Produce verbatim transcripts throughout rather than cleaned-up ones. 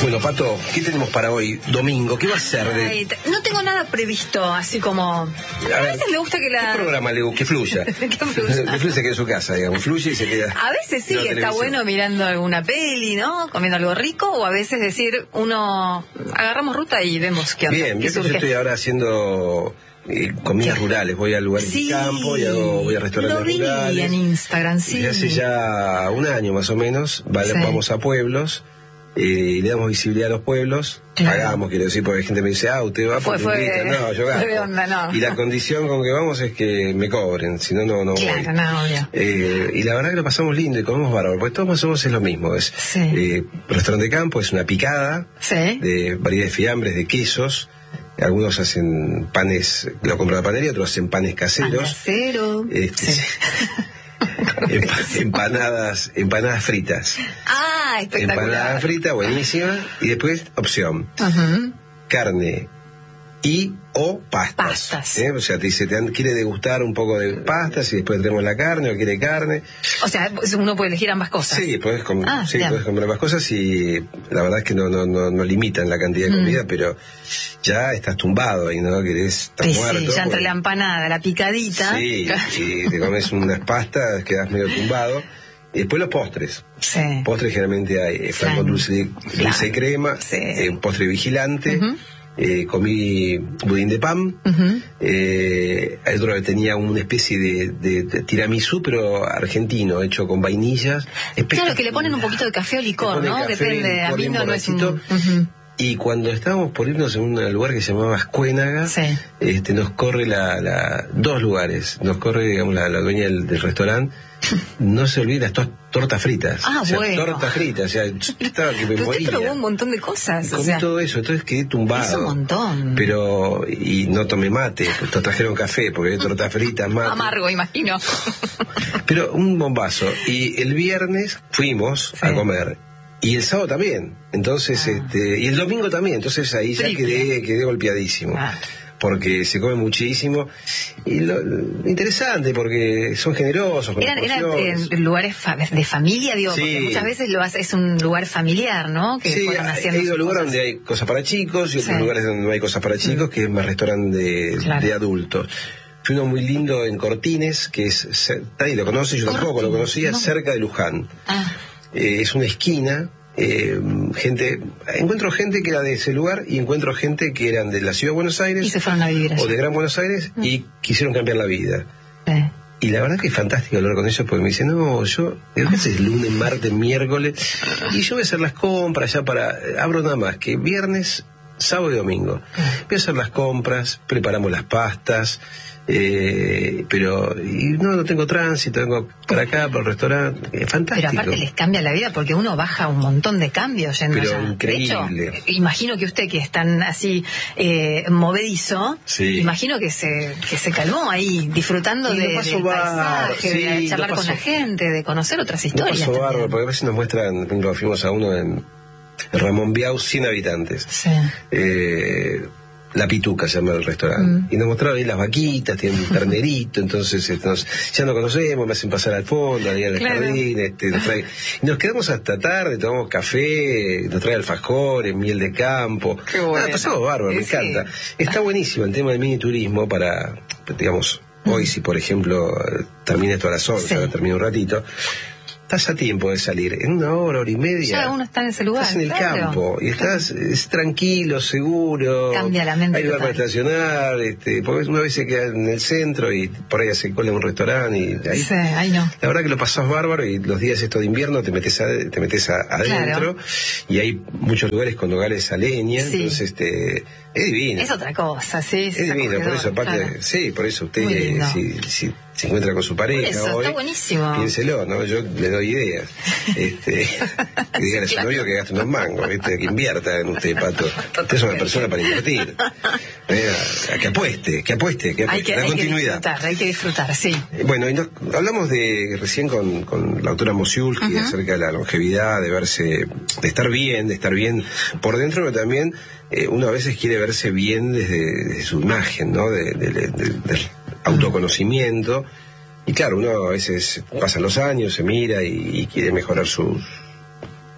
Bueno, Pato, ¿qué tenemos para hoy, domingo? ¿Qué va a ser? De... Ay, no tengo nada previsto, así como... A, a veces me gusta que la... ¿Qué programa le que fluya? que fluya. Que fluya que en su casa, digamos, fluye y se queda... A veces sí, no, está televisión. bueno mirando alguna peli, ¿no? Comiendo algo rico, o a veces decir, uno... Agarramos ruta y vemos qué onda. Bien, qué yo estoy ahora haciendo... Eh, comidas ¿Qué? rurales, voy a lugares sí, de campo y hago, voy a restaurantes lo vi rurales. En Instagram, sí. Y hace ya un año más o menos, vale, sí. Vamos a pueblos eh, y le damos visibilidad a los pueblos, claro. Pagamos, quiero decir, porque la gente me dice, ah, usted va fue, porque fue, invita. No, yo gasto. De onda, no. Y la condición con que vamos es que me cobren, si no, no, no claro, voy. No, obvio. Eh, y la verdad que lo pasamos lindo y comemos bárbaro, porque todos más o menos es lo mismo. Es sí. eh, restaurante de campo, es una picada sí. de variedad de fiambres, de quesos. Algunos hacen panes, lo compran en la panadería, otros hacen panes caseros. Pan casero. Este, sí. empanadas, empanadas fritas. Ah, espectacular. Empanada frita, buenísima. Y después, opción. Uh-huh. Carne y o pastas. Pastas. ¿Eh? O sea, te dice, te quiere degustar un poco de pastas y después tenemos la carne o quiere carne. O sea, uno puede elegir ambas cosas. Sí, puedes, com- ah, sí, puedes comer ambas cosas y la verdad es que no, no, no, no limitan la cantidad de comida, mm. pero ya estás tumbado ahí, ¿no? Que estás sí, muerto. Sí, ya entre porque... la empanada, la picadita. Sí, y te comes unas pastas, quedas medio tumbado. Y después los postres. Sí. Postres generalmente hay flan con dulce, dulce de crema, sí. eh, un postre vigilante. Uh-huh. Eh, comí budín de pan. Uh-huh. eh, hay otro que tenía una especie de, de, de tiramisú, pero argentino, hecho con vainillas. Claro, que le ponen un poquito de café o licor, ¿no? Café, Depende, a mí no, no es un... Uh-huh. Y cuando estábamos por irnos en un lugar que se llamaba Ascuénaga, sí. este, nos corre la, la dos lugares, nos corre, digamos, la, la dueña del, del restaurante. No se olvide las to- tortas fritas. Ah, o sea, bueno. Tortas fritas, o sea, yo estaba que me pero moría. usted probó un montón de cosas. Comí o sea, todo eso, entonces quedé tumbado. Es un montón. Pero, y no tomé mate, pues trajeron café, porque hay tortas fritas, mate. Amargo, imagino. Pero un bombazo. Y el viernes fuimos sí. a comer. Y el sábado también. Entonces, ah. este, y el domingo también. Entonces ahí ya quedé, quedé golpeadísimo. Ah. Porque se come muchísimo. Y lo, lo interesante, porque son generosos. Con ¿Eran, eran en lugares fa- de familia? Digo, sí. Porque muchas veces lo hace, es un lugar familiar, ¿no? Que sí, haciendo he ido a lugares donde hay cosas para chicos y otros sí. lugares donde no hay cosas para chicos, mm. que es más restaurante de, claro. de adultos. Fui uno muy lindo en Cortines, que es, nadie lo conoce, yo tampoco Cortines, lo conocía, no. cerca de Luján. Ah. Eh, es una esquina. Eh, gente encuentro gente que era de ese lugar y encuentro gente que eran de la ciudad de Buenos Aires y se fueron a vivir allá. O de Gran Buenos Aires mm. y quisieron cambiar la vida eh. y la verdad que es fantástico hablar con ellos porque me dicen no, yo ¿qué es lunes, martes, miércoles? Y yo voy a hacer las compras ya para, abro nada más que viernes, sábado y domingo voy a hacer las compras, preparamos las pastas. Eh, pero y no, no tengo tránsito, vengo para acá, para el restaurante, es fantástico. Pero aparte les cambia la vida porque uno baja un montón de cambios yendo pero allá. Increíble. De hecho, imagino que usted que es tan así eh, movedizo, sí. imagino que se que se calmó ahí disfrutando de, del paisaje, sí, de charlar con la gente, de conocer otras historias. No pasó bárbaro, porque a veces nos muestran, por ejemplo, fuimos a uno en Ramón Biau, cien habitantes. Sí. Eh, La Pituca se llama el restaurante. Mm. Y nos mostraron ahí las vaquitas, tienen un ternerito, entonces este, nos, ya nos conocemos, me hacen pasar al fondo, ahí al claro. jardín, este, nos trae, y nos quedamos hasta tarde, tomamos café, nos trae alfajores, miel de campo. Qué bueno. Ah, pasamos bárbaro, me sí. encanta. Está buenísimo el tema del mini turismo para, digamos, mm. hoy si por ejemplo termina esto a las once, sí. termina un ratito. Estás a tiempo de salir, en una hora, hora y media. Ya uno está en ese lugar. Estás en el claro. campo y estás es tranquilo, seguro. Cambia la mente. Hay lugar para estacionar, este, porque una vez se queda en el centro y por ahí hace cola en un restaurante. Y ahí, sí, ahí no. La verdad que lo pasás bárbaro y los días estos de invierno te metes, a, te metes a, adentro. Claro. Y hay muchos lugares con hogares a leña, sí. entonces este, es divino. Es otra cosa, sí. Es divino, por eso, aparte, claro. sí, por eso usted eh, si, si se encuentra con su pareja eso, hoy, está buenísimo. Piénselo, ¿no? Yo le doy ideas. Este, que diga a su novio que gaste unos mangos, ¿viste? Que invierta en usted, Pato. Usted es una persona para invertir. Eh, a que apueste, que apueste, que apueste. Hay que, la hay continuidad. Que disfrutar, hay que disfrutar, sí. Bueno, y nos, hablamos de recién con, con la autora Mosiulski uh-huh. acerca de la longevidad, de verse, de estar bien, de estar bien por dentro, pero también eh, uno a veces quiere verse bien desde, desde su imagen, ¿no? De, de, de, de, del autoconocimiento. Y claro, uno a veces pasan los años, se mira y, y quiere mejorar sus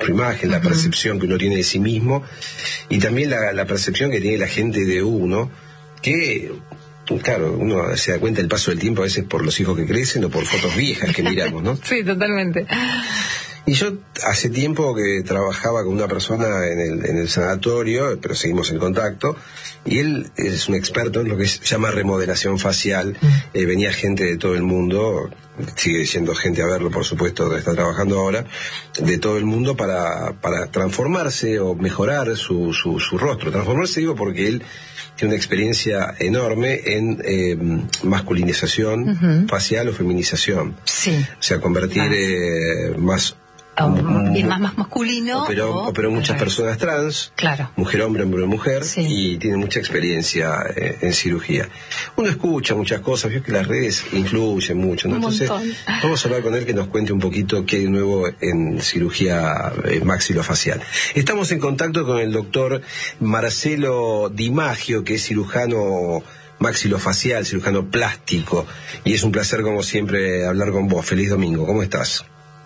su imagen, la uh-huh. percepción que uno tiene de sí mismo, y también la, la percepción que tiene la gente de uno, que, claro, uno se da cuenta del paso del tiempo a veces por los hijos que crecen o por fotos viejas que miramos, ¿no? Sí, totalmente. Y yo hace tiempo que trabajaba con una persona en el, en el sanatorio, pero seguimos en contacto, y él es un experto en lo que se llama remodelación facial. Eh, venía gente de todo el mundo, sigue siendo gente a verlo, por supuesto, donde está trabajando ahora, de todo el mundo para, para transformarse o mejorar su, su, su rostro. Transformarse, digo, porque él tiene una experiencia enorme en eh, masculinización uh-huh. facial o feminización. Sí. O sea, convertir ah. eh, más... Um, y más, más masculino. Operó, o... operó muchas personas trans, claro. mujer, hombre, hombre, mujer, sí. y tiene mucha experiencia en, en cirugía. Uno escucha muchas cosas, veo que las redes influyen mucho, ¿no? Un Entonces, montón. Vamos a hablar con él que nos cuente un poquito qué hay de nuevo en cirugía eh, maxilofacial. Estamos en contacto con el doctor Marcelo Di Maggio, que es cirujano maxilofacial, cirujano plástico, y es un placer, como siempre, hablar con vos. Feliz domingo, ¿cómo estás?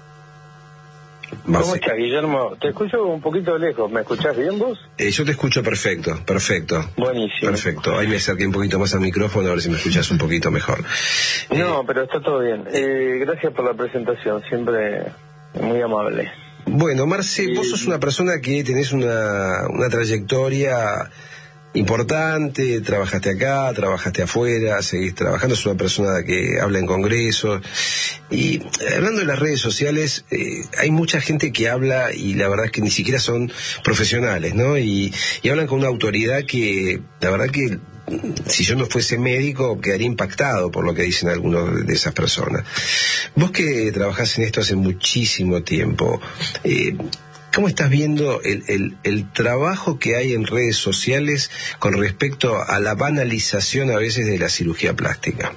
¿Cómo estás, Guillermo? Te escucho un poquito lejos. ¿Me escuchás bien vos? Eh, yo te escucho perfecto, perfecto. Buenísimo. Perfecto. Ahí me acerqué un poquito más al micrófono, a ver si me escuchas un poquito mejor. No, eh, pero está todo bien. Eh, gracias por la presentación, siempre muy amable. Bueno, Marce, eh, vos sos una persona que tenés una, una trayectoria importante, trabajaste acá, trabajaste afuera, seguís trabajando, es una persona que habla en congresos, y hablando de las redes sociales, eh, hay mucha gente que habla y la verdad es que ni siquiera son profesionales, ¿no? Y, y hablan con una autoridad que, la verdad que, si yo no fuese médico, quedaría impactado por lo que dicen algunos de esas personas. Vos que trabajás en esto hace muchísimo tiempo, eh, ¿cómo estás viendo el, el, el trabajo que hay en redes sociales con respecto a la banalización a veces de la cirugía plástica?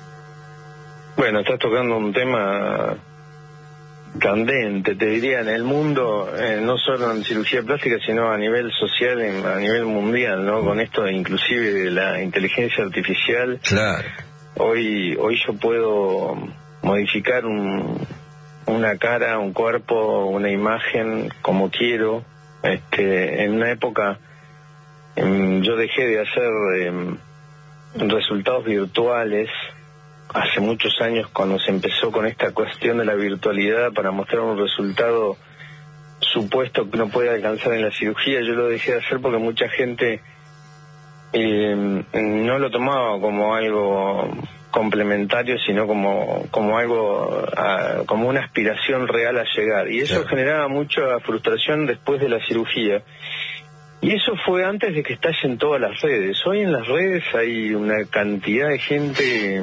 Bueno, estás tocando un tema candente, te diría, en el mundo, eh, no solo en cirugía plástica, sino a nivel social, en, a nivel mundial, ¿no? Con esto inclusive de la inteligencia artificial. Claro. Hoy, hoy yo puedo modificar un... una cara, un cuerpo, una imagen como quiero. Este, en una época eh, yo dejé de hacer eh, resultados virtuales hace muchos años, cuando se empezó con esta cuestión de la virtualidad para mostrar un resultado supuesto que no puede alcanzar en la cirugía. Yo lo dejé de hacer porque mucha gente eh, no lo tomaba como algo complementario, sino como como algo, a, como una aspiración real a llegar, y eso claro. generaba mucha frustración después de la cirugía, y eso fue antes de que estallen todas las redes. Hoy en las redes hay una cantidad de gente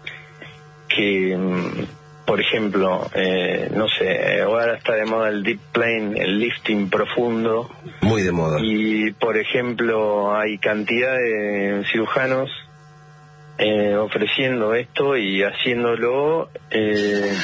que, por ejemplo, eh, no sé, ahora está de moda el deep plane, el lifting profundo, muy de moda, y por ejemplo hay cantidad de cirujanos Eh, ofreciendo esto y haciéndolo eh,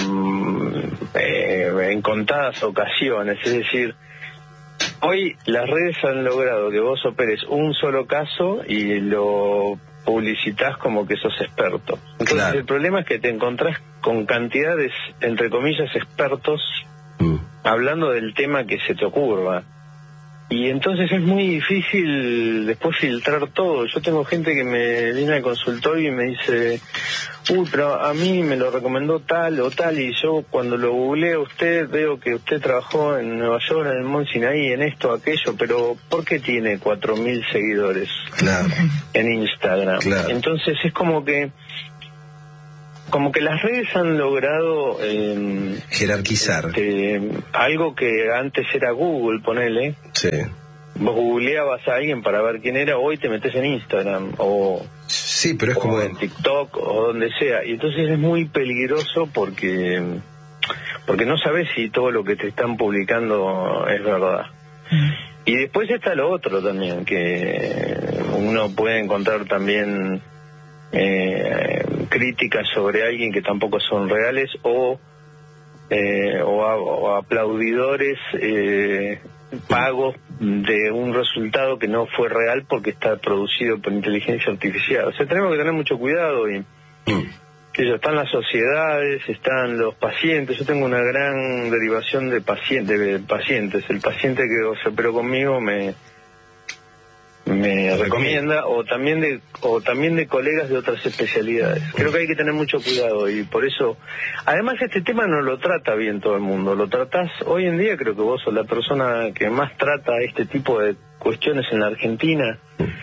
eh, en contadas ocasiones. Es decir, hoy las redes han logrado que vos operes un solo caso y lo publicitas como que sos experto. Entonces claro. el problema es que te encontrás con cantidades, entre comillas, expertos mm. hablando del tema que se te ocurra. Y entonces es muy difícil después filtrar todo. Yo tengo gente que me viene al consultorio y me dice, uy, pero a mí me lo recomendó tal o tal, y yo cuando lo googleé a usted veo que usted trabajó en Nueva York, en el Mont Sinaí, en esto, aquello, pero ¿por qué tiene cuatro mil seguidores claro. en Instagram? Claro. Entonces es como que como que las redes han logrado eh, jerarquizar este, algo que antes era Google, ponele. Sí. Vos googleabas a alguien para ver quién era, hoy te metes en Instagram o, sí, pero es o como en TikTok o donde sea, y entonces es muy peligroso porque porque no sabes si todo lo que te están publicando es verdad. Mm. Y después está lo otro también, que uno puede encontrar también Eh, críticas sobre alguien que tampoco son reales, o eh, o, a, o aplaudidores eh, pagos de un resultado que no fue real porque está producido por inteligencia artificial. O sea, tenemos que tener mucho cuidado y, que yo, están las sociedades, están los pacientes. Yo tengo una gran derivación de, paciente, de pacientes. El paciente que se operó conmigo me me recomienda, o también de o también de colegas de otras especialidades. Creo que hay que tener mucho cuidado, y por eso, además, este tema no lo trata bien todo el mundo. Lo tratás hoy en día, creo que vos sos la persona que más trata este tipo de cuestiones en la Argentina.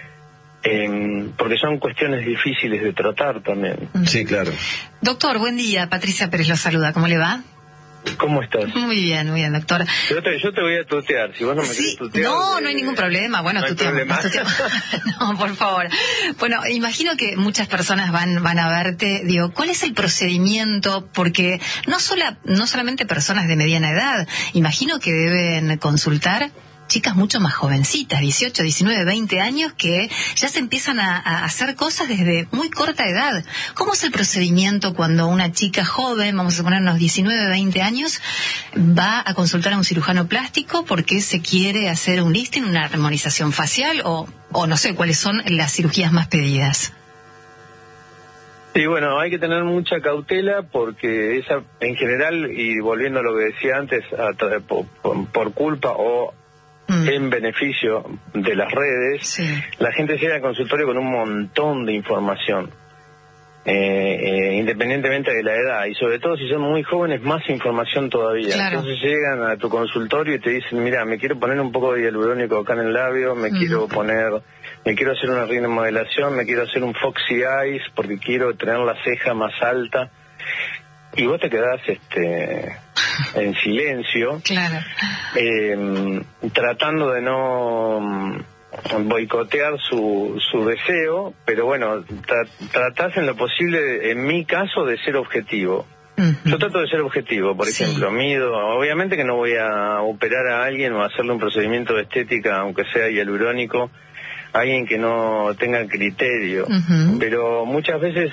Eh, porque son cuestiones difíciles de tratar también. Sí, claro. Doctor, buen día. Patricia Pérez lo saluda. ¿Cómo le va? ¿Cómo estás? Muy bien, muy bien, doctor. Yo te, yo te voy a tutear, si vos no me sí, querés tutear... No, eh, no hay ningún problema, bueno, no tuteamos, tuteamos. No, por favor. Bueno, imagino que muchas personas van van a verte, digo, ¿cuál es el procedimiento? Porque no, sola, no solamente personas de mediana edad, imagino que deben consultar chicas mucho más jovencitas, dieciocho, diecinueve, veinte años, que ya se empiezan a, a hacer cosas desde muy corta edad. ¿Cómo es el procedimiento cuando una chica joven, vamos a ponernos diecinueve, veinte años, va a consultar a un cirujano plástico porque se quiere hacer un lifting, una armonización facial, o, o no sé cuáles son las cirugías más pedidas? Sí, bueno, hay que tener mucha cautela porque esa, en general, y volviendo a lo que decía antes, a, por, por culpa o en beneficio de las redes, sí, la gente llega al consultorio con un montón de información, eh, eh, independientemente de la edad, y sobre todo si son muy jóvenes, más información todavía. Claro. Entonces llegan a tu consultorio y te dicen, mira, me quiero poner un poco de hialurónico acá en el labio, me mm. quiero poner, me quiero hacer una rinomodelación, me quiero hacer un Foxy Eyes porque quiero tener la ceja más alta. Y vos te quedás este, en silencio, claro, eh, tratando de no boicotear su, su deseo, pero bueno, tra tratás en lo posible, en mi caso, de ser objetivo. Uh-huh. Yo trato de ser objetivo, por sí. ejemplo, mido, obviamente que no voy a operar a alguien o a hacerle un procedimiento de estética, aunque sea hialurónico, alguien que no tenga criterio, uh-huh. pero muchas veces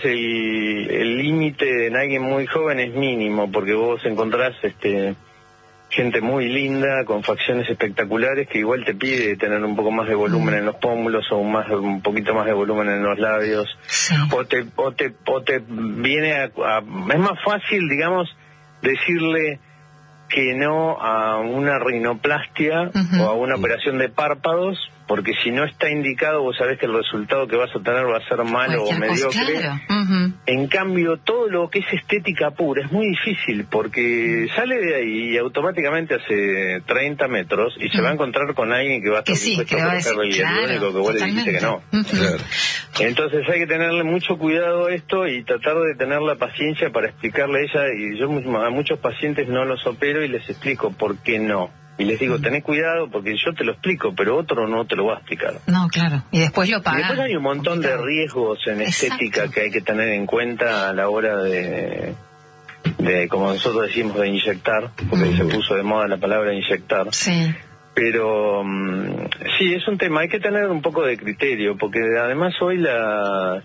el límite en alguien muy joven es mínimo, porque vos encontrás este gente muy linda, con facciones espectaculares, que igual te pide tener un poco más de volumen uh-huh. en los pómulos, o más un poquito más de volumen en los labios, sí. o te o te o te viene a, a es más fácil, digamos, decirle que no a una rinoplastia uh-huh. o a una operación de párpados, porque si no está indicado, vos sabés que el resultado que vas a tener va a ser malo o mediocre. Claro. Uh-huh. En cambio, todo lo que es estética pura es muy difícil, porque uh-huh. sale de ahí y automáticamente hace treinta metros y uh-huh. se va a encontrar con alguien que va a estar sí, dispuesto a hacerle, y el único que vos le dijiste que no. Uh-huh. Claro. Entonces hay que tenerle mucho cuidado a esto y tratar de tener la paciencia para explicarle a ella, y yo a muchos pacientes no los opero y les explico por qué no. Y les digo, tenés cuidado porque yo te lo explico, pero otro no te lo va a explicar. No, claro. Y después lo pagan. Y después hay un montón de riesgos en Exacto. estética que hay que tener en cuenta a la hora de, de como nosotros decimos, de inyectar, porque uh-huh. se puso de moda la palabra inyectar. Sí. Pero um, sí, es un tema, hay que tener un poco de criterio, porque además hoy la...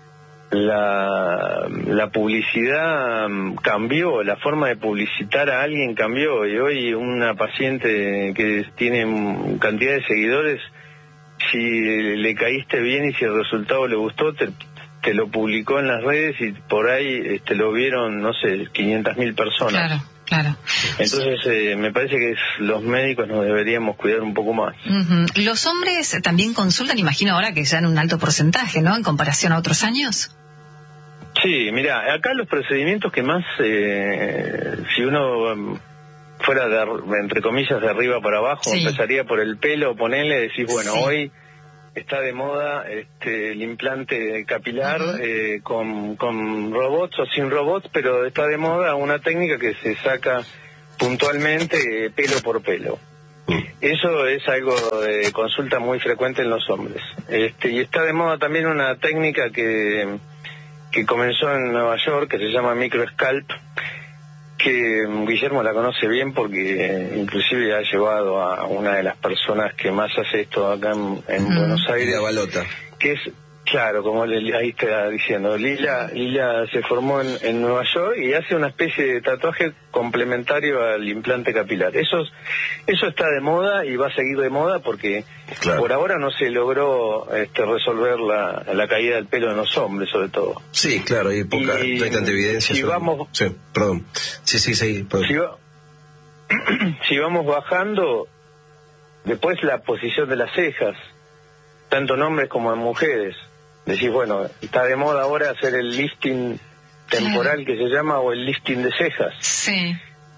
La, la publicidad cambió, la forma de publicitar a alguien cambió, y hoy una paciente que tiene cantidad de seguidores, si le caíste bien y si el resultado le gustó, te, te lo publicó en las redes y por ahí este, lo vieron, no sé, quinientas mil personas. Claro. Claro. Entonces, eh, me parece que los médicos nos deberíamos cuidar un poco más. Uh-huh. ¿Los hombres también consultan, imagino ahora que ya en un alto porcentaje, ¿no?, en comparación a otros años? Sí, mira, acá los procedimientos que más, eh, si uno um, fuera, de, entre comillas, de arriba para abajo, sí. empezaría por el pelo, ponele, decís, bueno, sí. hoy está de moda este, el implante capilar uh-huh. eh, con, con robots o sin robots, pero está de moda una técnica que se saca puntualmente eh, pelo por pelo. Uh-huh. Eso es algo de consulta muy frecuente en los hombres. Este, y está de moda también una técnica que... que comenzó en Nueva York, que se llama microscalp, que Guillermo la conoce bien porque inclusive ha llevado a una de las personas que más hace esto acá en, en mm. Buenos Aires, Balota. que es Claro, como le, ahí está diciendo, Lila, Lila se formó en, en Nueva York y hace una especie de tatuaje complementario al implante capilar. Eso, eso está de moda y va a seguir de moda porque claro. por ahora no se logró este, resolver la, la caída del pelo en los hombres, sobre todo. Sí, claro, hay poca, y, no hay tanta evidencia. Si sobre... vamos, sí, perdón. Sí, sí, sí. Perdón. Si, va, si vamos bajando, después la posición de las cejas, tanto en hombres como en mujeres. Decís, bueno, está de moda ahora hacer el lifting temporal, claro, que se llama, o el lifting de cejas. Sí.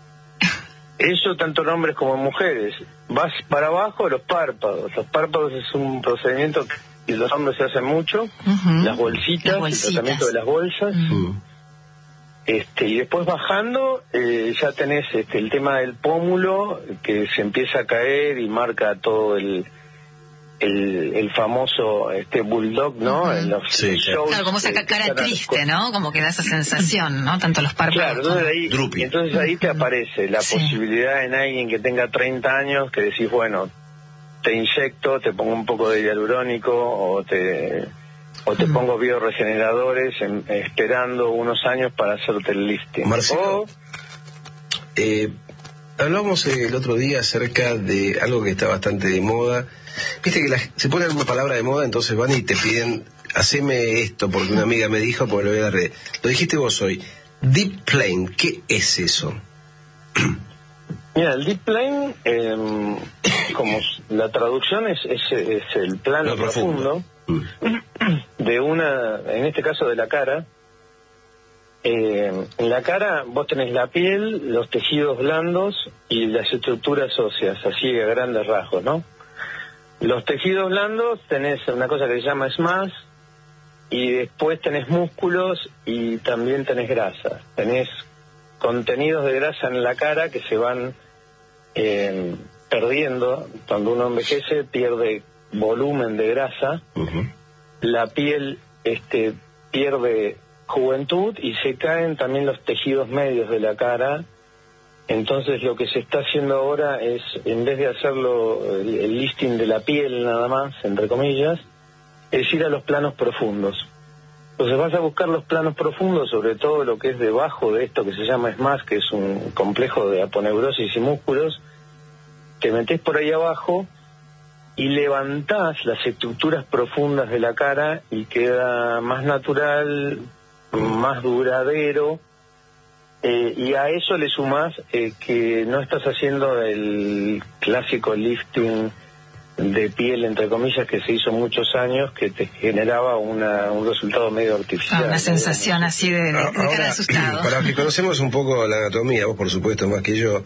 Eso tanto en hombres como en mujeres. Vas para abajo, los párpados. Los párpados es un procedimiento que los hombres se hacen mucho. Uh-huh. Las bolsitas, las bolsitas, el tratamiento de las bolsas. Uh-huh. Este, y después bajando, eh, ya tenés este, el tema del pómulo, que se empieza a caer y marca todo el... El, el famoso este bulldog, ¿no? Uh-huh. En los sí, shows. Claro, como esa cara triste, ¿no? Como que da esa sensación, ¿no? Tanto los párpados. Claro, entonces ahí, Drupi. entonces ahí te aparece la sí. posibilidad en alguien que tenga treinta años que decís, bueno, te inyecto, te pongo un poco de hialurónico o te o te uh-huh. pongo bioregeneradores en, esperando unos años para hacerte el lifting. Marcelo, o, eh, hablamos el otro día acerca de algo que está bastante de moda. Viste que la, se pone alguna palabra de moda, entonces van y te piden, haceme esto, porque una amiga me dijo, porque lo voy a dar. Lo dijiste vos hoy. Deep Plane, ¿qué es eso? Mira, el Deep Plane, eh, como la traducción es, es, es el plano no, profundo, profundo de una, en este caso de la cara. Eh, en la cara vos tenés la piel, los tejidos blandos y las estructuras óseas, así a grandes rasgos, ¿no? Los tejidos blandos tenés una cosa que se llama S M A S y después tenés músculos y también tenés grasa. Tenés contenidos de grasa en la cara que se van eh, perdiendo. Cuando uno envejece pierde volumen de grasa. Uh-huh. La piel este, pierde juventud y se caen también los tejidos medios de la cara. Entonces lo que se está haciendo ahora es, en vez de hacerlo el, el lifting de la piel nada más, entre comillas, es ir a los planos profundos. Entonces vas a buscar los planos profundos, sobre todo lo que es debajo de esto que se llama S M A S, que es un complejo de aponeurosis y músculos. Te metés por ahí abajo y levantás las estructuras profundas de la cara y queda más natural, más duradero. Eh, y a eso le sumás eh, que no estás haciendo el clásico lifting de piel, entre comillas, que se hizo muchos años, que te generaba una, un resultado medio artificial. Ah, una sensación digamos. Así de, de, de Ahora, cara asustado. Para que conocemos un poco la anatomía, vos por supuesto más que yo,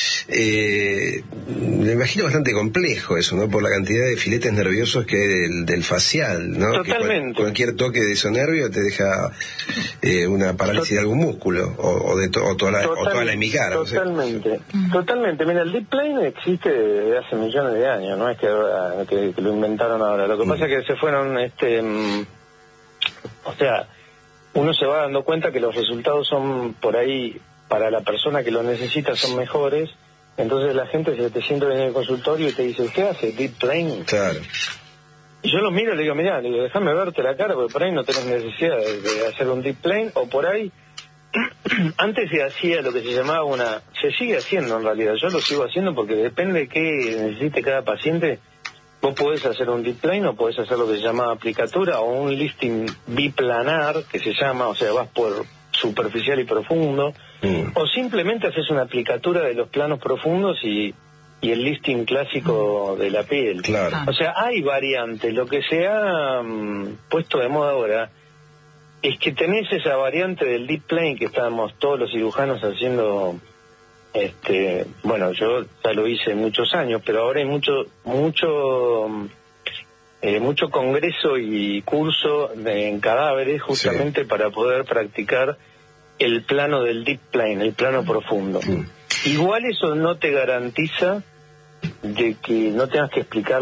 eh, me imagino bastante complejo eso, ¿no? Por la cantidad de filetes nerviosos que hay del, del facial, ¿no? Totalmente. Que cual, cualquier toque de esos nervios te deja eh, una parálisis Tot- de algún músculo, o, o, de to, o, toda la, Total, o toda la hemicara. Totalmente, no sé. Totalmente. Mira, el Deep Plane existe desde hace millones de años, no es que Que, que lo inventaron ahora. Lo que mm. pasa es que se fueron, este, um, o sea, uno se va dando cuenta que los resultados son por ahí, para la persona que lo necesita, son mejores. Entonces la gente se te siente en el consultorio y te dice, ¿usted hace Deep Plane? Claro. Y yo lo miro y le digo, mirá, le digo, déjame verte la cara, porque por ahí no tenés necesidad de, de hacer un Deep Plane, o por ahí antes se hacía lo que se llamaba una, se sigue haciendo en realidad, yo lo sigo haciendo porque depende de qué necesite cada paciente. Vos podés hacer un Deep Plane o podés hacer lo que se llama aplicatura o un lifting biplanar, que se llama, o sea, vas por superficial y profundo, mm. o simplemente haces una aplicatura de los planos profundos y, y el lifting clásico de la piel. Claro. O sea, hay variantes. Lo que se ha um, puesto de moda ahora es que tenés esa variante del Deep Plane que estábamos todos los cirujanos haciendo. Este, bueno, yo ya lo hice muchos años, pero ahora hay mucho, mucho, eh, mucho congreso y curso de, en cadáveres justamente sí. para poder practicar el plano del Deep Plane, el plano mm. profundo. Mm. Igual eso no te garantiza de que no tengas que explicar